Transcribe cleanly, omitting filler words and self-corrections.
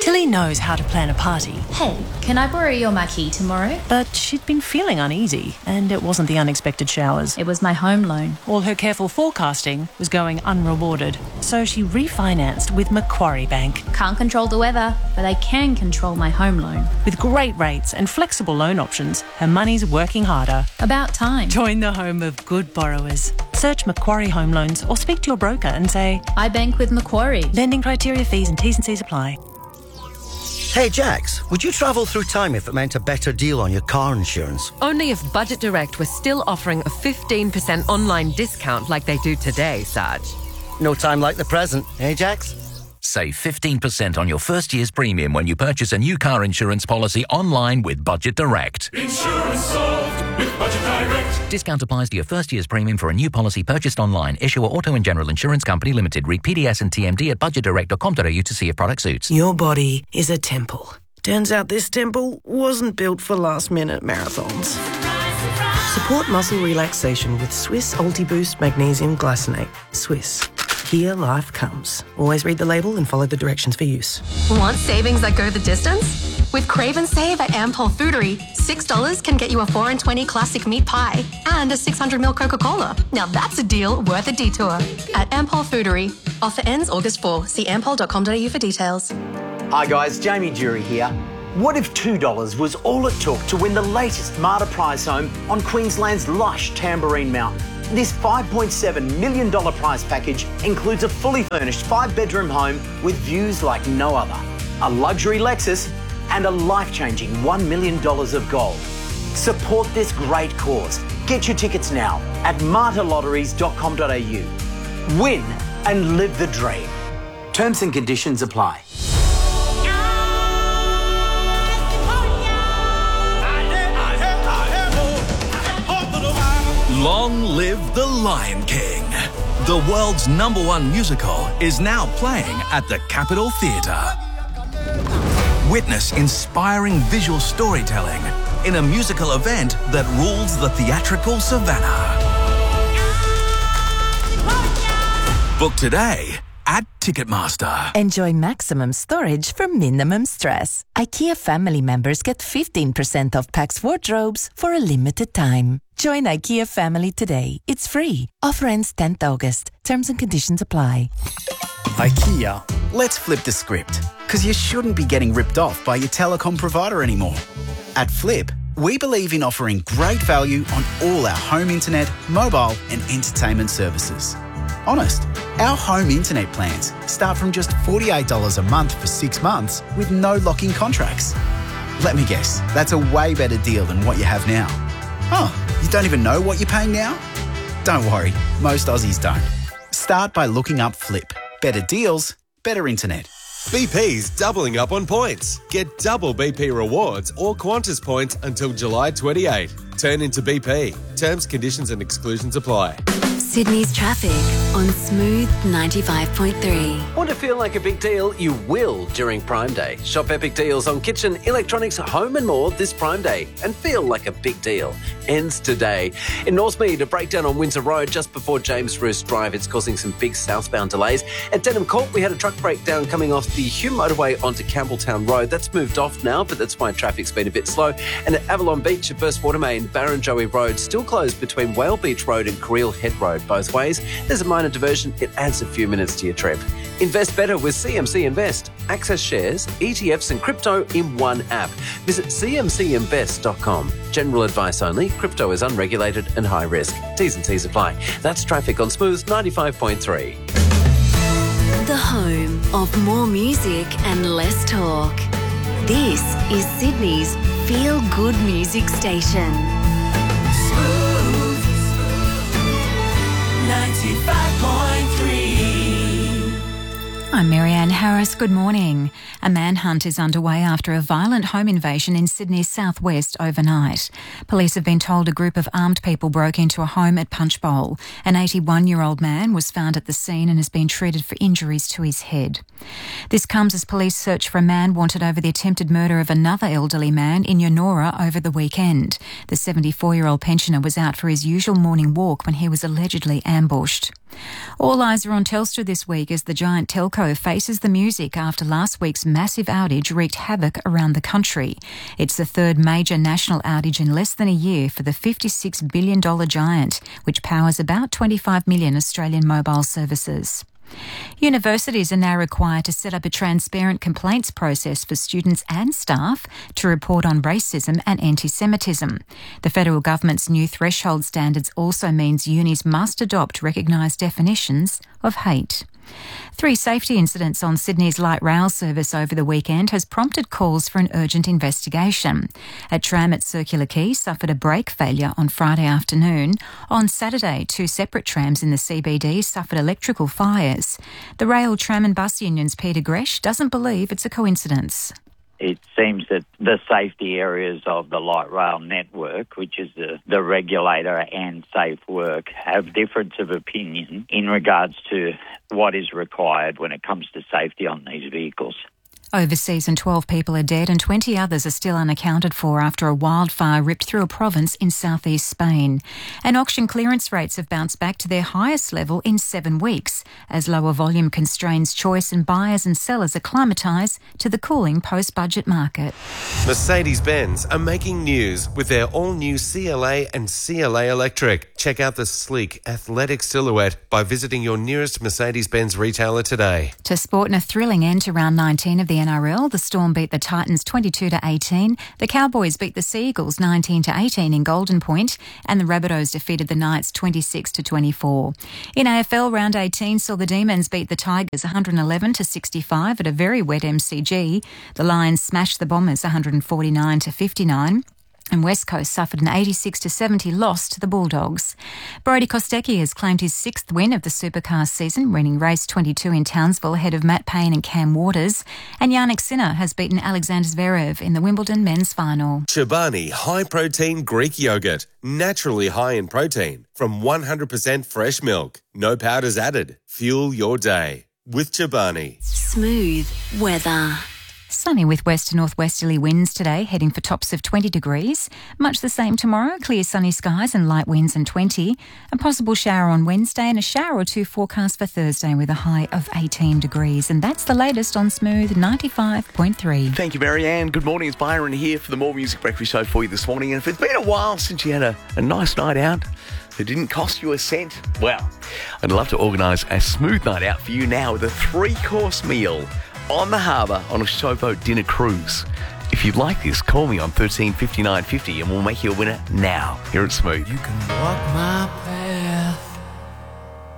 Tilly knows how to plan a party. Hey, can I borrow your marquee tomorrow? But she'd been feeling uneasy, and it wasn't the unexpected showers. It was my home loan. All her careful forecasting was going unrewarded, so she refinanced with Macquarie Bank. Can't control the weather, but I can control my home loan. With great rates and flexible loan options, her money's working harder. About time. Join the home of good borrowers. Search Macquarie Home Loans or speak to your broker and say, I bank with Macquarie. lending criteria, fees and T's and C's apply. Hey Jax, would you travel through time if it meant a better deal on your car insurance? Only if Budget Direct was still offering a 15% online discount like they do today, Saj. No time like the present, eh Jax? Save 15% on your first year's premium when you purchase a new car insurance policy online with Budget Direct. Insurance solved with Budget Direct. Discount applies to your first year's premium for a new policy purchased online. Issuer Auto and General Insurance Company Limited. Read PDS and TMD at budgetdirect.com.au to see if product suits. Your body is a temple. Turns out this temple wasn't built for last-minute marathons. Support muscle relaxation with Swiss Ultiboost Magnesium Glycinate. Swiss. Here life comes. Always read the label and follow the directions for use. Want savings that go the distance? With Crave and Save at Ampol Foodery, $6 can get you a 4 and 20 classic meat pie and a 600ml Coca-Cola. Now that's a deal worth a detour. At Ampol Foodery. Offer ends August 4. See ampol.com.au for details. Hi guys, Jamie Jury here. What if $2 was all it took to win the latest Marta prize home on Queensland's lush Tamborine Mountain? This $5.7 million prize package includes a fully furnished 5-bedroom home with views like no other, a luxury Lexus and a life-changing $1 million of gold. Support this great cause. Get your tickets now at martalotteries.com.au. Win and live the dream. Terms and conditions apply. Long live the Lion King. The world's #1 musical is now playing at the Capitol Theatre. Witness inspiring visual storytelling in a musical event that rules the theatrical savannah. Book today at Ticketmaster. Enjoy maximum storage for minimum stress. IKEA family members get 15% off Pax wardrobes for a limited time. Join IKEA family today. It's free. Offer ends 10th August. Terms and conditions apply. IKEA. Let's flip the script, because you shouldn't be getting ripped off by your telecom provider anymore. At Flip, we believe in offering great value on all our home internet, mobile and entertainment services. Honest, our home internet plans start from just $48 a month for 6 months with no lock-in contracts. Let me guess, that's a way better deal than what you have now. Oh, you don't even know what you're paying now? Don't worry, most Aussies don't. Start by looking up Flip. Better deals, better internet. BP's doubling up on points. Get double BP rewards or Qantas points until July 28. Turn into BP. Terms, conditions and exclusions apply. Sydney's traffic on Smooth 95.3. Want to feel like a big deal? You will during Prime Day. Shop epic deals on kitchen, electronics, home and more this Prime Day and feel like a big deal. Ends today. In Northmead, a breakdown on Windsor Road just before James Roos Drive. It's causing some big southbound delays. At Denham Court, we had a truck breakdown coming off the Hume motorway onto Campbelltown Road. That's moved off now, but that's why traffic's been a bit slow. And at Avalon Beach, at Burst Watermain, Barrenjoey Road still closed between Whale Beach Road and Creel Head Road both ways. There's a minor diversion. It adds a few minutes to your trip. Invest better with CMC Invest. Access shares, ETFs and crypto in one app. Visit cmcinvest.com. General advice only. Crypto is unregulated and high risk. T's and C's apply. That's traffic on Smooth 95.3. The home of more music and less talk. This is Sydney's feel-good music station. Smooth 95.3. I'm Marianne Harris. Good morning. A manhunt is underway after a violent home invasion in Sydney's southwest overnight. Police have been told a group of armed people broke into a home at Punchbowl. An 81-year-old man was found at the scene and has been treated for injuries to his head. This comes as police search for a man wanted over the attempted murder of another elderly man in Yonora over the weekend. The 74-year-old pensioner was out for his usual morning walk when he was allegedly ambushed. All eyes are on Telstra this week as the giant telco Morocco faces the music after last week's massive outage wreaked havoc around the country. It's the third major national outage in less than a year for the $56 billion giant, which powers about 25 million Australian mobile services. Universities are now required to set up a transparent complaints process for students and staff to report on racism and anti-Semitism. The federal government's new threshold standards also means unis must adopt recognised definitions of hate. 3 safety incidents on Sydney's light rail service over the weekend has prompted calls for an urgent investigation. A tram at Circular Quay suffered a brake failure on Friday afternoon. On Saturday, 2 separate trams in the CBD suffered electrical fires. The Rail, Tram and Bus Union's Peter Gresh doesn't believe it's a coincidence. It seems that the safety areas of the light rail network, which is the regulator and Safe Work, have difference of opinion in regards to what is required when it comes to safety on these vehicles. Overseas, and 12 people are dead and 20 others are still unaccounted for after a wildfire ripped through a province in southeast Spain. And auction clearance rates have bounced back to their highest level in 7 weeks as lower volume constrains choice and buyers and sellers acclimatise to the cooling post-budget market. Mercedes-Benz are making news with their all-new CLA and CLA Electric. Check out the sleek, athletic silhouette by visiting your nearest Mercedes-Benz retailer today. To sport, in a thrilling end to round 19 of the NRL, the Storm beat the Titans 22-18, the Cowboys beat the Seagulls 19-18 in Golden Point, and the Rabbitohs defeated the Knights 26-24. In AFL, round 18 saw the Demons beat the Tigers 111-65 at a very wet MCG. The Lions smashed the Bombers 149-59. And West Coast suffered an 86-70 loss to the Bulldogs. Brodie Kostecki has claimed his 6th win of the Supercar season, winning race 22 in Townsville ahead of Matt Payne and Cam Waters. And Yannick Sinner has beaten Alexander Zverev in the Wimbledon men's final. Chobani high-protein Greek yogurt, naturally high in protein, from 100% fresh milk. No powders added. Fuel your day with Chobani. Smooth weather. Sunny with west to northwesterly winds today, heading for tops of 20 degrees. Much the same tomorrow, clear sunny skies and light winds and 20. A possible shower on Wednesday and a shower or 2 forecast for Thursday with a high of 18 degrees. And that's the latest on Smooth 95.3. Thank you, Marianne. Good morning. It's Byron here for the More Music Breakfast Show for you this morning. And if it's been a while since you had a nice night out that didn't cost you a cent, well, I'd love to organise a smooth night out for you now with a 3-course meal on the harbour on a showboat dinner cruise. If you'd like this, call me on 13 59 50 and we'll make you a winner now here at Smooth. You can walk my path.